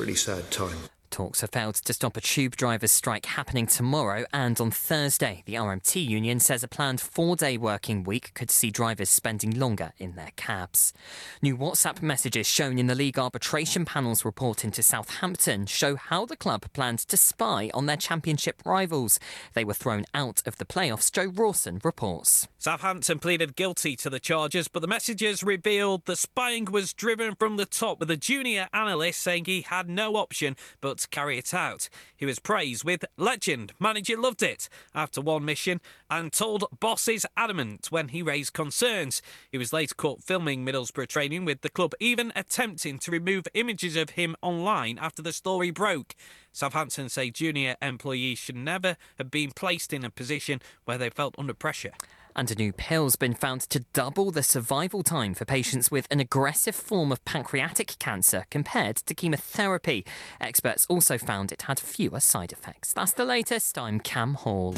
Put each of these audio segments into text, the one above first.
Really sad time. Talks have failed to stop a tube drivers' strike happening tomorrow, and on Thursday, the RMT union says a planned 4-day working week could see drivers spending longer in their cabs. New WhatsApp messages shown in the league arbitration panel's report into Southampton show how the club planned to spy on their championship rivals. They were thrown out of the playoffs, Joe Rawson reports. Southampton pleaded guilty to the charges, but the messages revealed the spying was driven from the top, with a junior analyst saying he had no option but to carry it out. He was praised with "Legend, manager loved it" after one mission, and told boss is adamant when he raised concerns. He was later caught filming Middlesbrough training, with the club even attempting to remove images of him online after the story broke. Southampton say junior employees should never have been placed in a position where they felt under pressure. And a new pill's been found to double the survival time for patients with an aggressive form of pancreatic cancer compared to chemotherapy. Experts also found it had fewer side effects. That's the latest. I'm Cam Hall.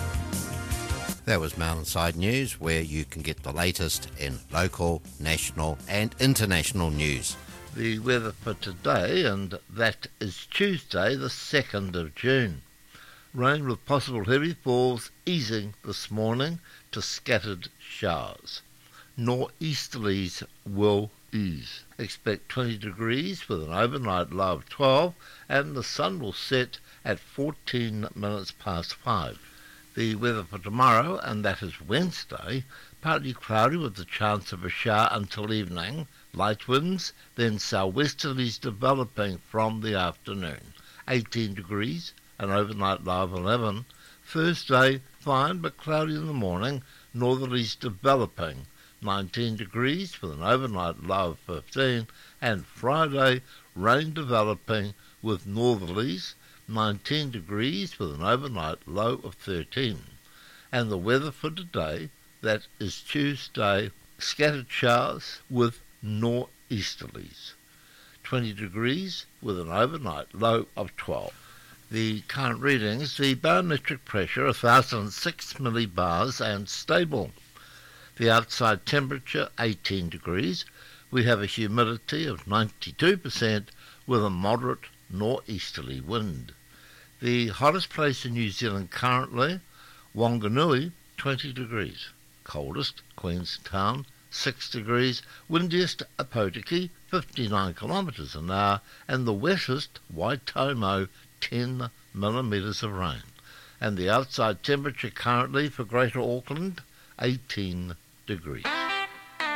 That was Mountainside News, where you can get the latest in local, national and international news. The weather for today, and that is Tuesday the 2nd of June. Rain with possible heavy falls easing this morning to scattered showers. Nor'easterlies will ease. Expect 20 degrees with an overnight low of 12, and the sun will set at 14 minutes past 5. The weather for tomorrow, and that is Wednesday, partly cloudy with the chance of a shower until evening, light winds, then southwesterlies developing from the afternoon. 18 degrees, an overnight low of 11. Thursday, fine but cloudy in the morning, northerlies developing. 19 degrees with an overnight low of 15. And Friday, rain developing with northerlies. 19 degrees with an overnight low of 13. And the weather for today, that is Tuesday, scattered showers with nor'easterlies. 20 degrees with an overnight low of 12. The current readings, the barometric pressure 1006 millibars and stable. The outside temperature 18 degrees. We have a humidity of 92% with a moderate nor'easterly wind. The hottest place in New Zealand currently, Wanganui, 20 degrees. Coldest, Queenstown, 6 degrees. Windiest, Apotiki, 59 kilometres an hour. And the wettest, Waitomo, 10 millimetres of rain. And the outside temperature currently for Greater Auckland, 18 degrees.